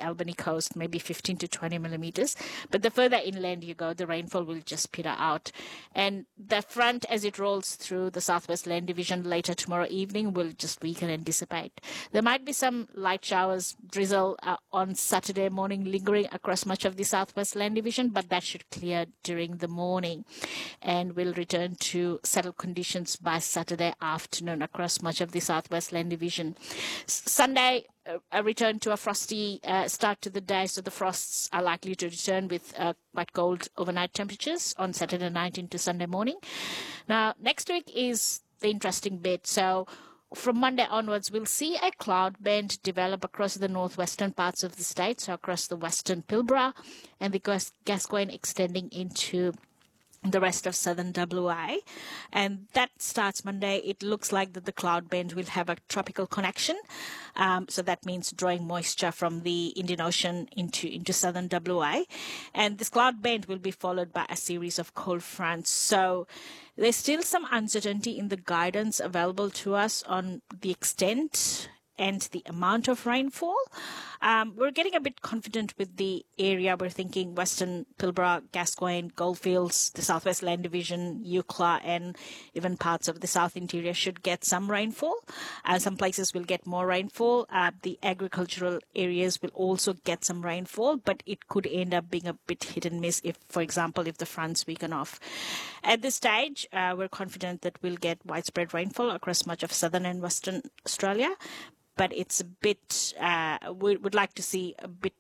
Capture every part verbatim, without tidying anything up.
Albany coast, maybe fifteen to twenty millimeters. But the further inland you go, the rainfall will just peter out. And the front, as it rolls through the Southwest Land Division later tomorrow evening, will just weaken and dissipate. There might be some light showers, drizzle uh, on Saturday morning lingering across much of the Southwest Land Division, but that should clear during the morning. And will return to settled conditions by Saturday afternoon across much of the Southwest Land Division. S- Sunday, uh, a return to a frosty uh, start to the day, so the frosts are likely to return with uh, quite cold overnight temperatures on Saturday night into Sunday morning. Now, next week is the interesting bit. So from Monday onwards, we'll see a cloud band develop across the northwestern parts of the state, so across the western Pilbara and the Gas- Gascoyne extending into the rest of southern W A, and that starts Monday. It looks like that the cloud band will have a tropical connection, um, so that means drawing moisture from the Indian Ocean into into southern W A, and this cloud band will be followed by a series of cold fronts. So there's still some uncertainty in the guidance available to us on the extent and the amount of rainfall. Um, we're getting a bit confident with the area. We're thinking Western Pilbara, Gascoyne, Goldfields, the Southwest Land Division, Eucla, and even parts of the South Interior should get some rainfall. Uh, some places will get more rainfall. Uh, the agricultural areas will also get some rainfall, but it could end up being a bit hit and miss if, for example, if the fronts weaken off. At this stage, uh, we're confident that we'll get widespread rainfall across much of southern and western Australia, but it's a bit, uh, we would like to see a bit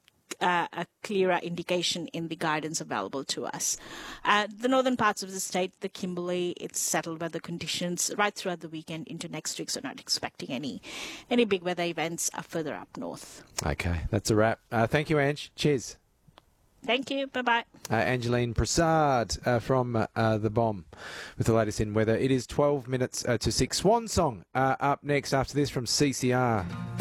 uh, a clearer indication in the guidance available to us. Uh, the northern parts of the state, the Kimberley, it's settled weather conditions right throughout the weekend into next week, so not expecting any any big weather events uh, further up north. Okay, that's a wrap. Uh, thank you, Ange. Cheers. Thank you. Bye-bye. Uh, Angeline Prasad uh, from uh, The Bomb with the latest in weather. It is twelve minutes uh, to six. Swan Song uh, up next after this from C C R.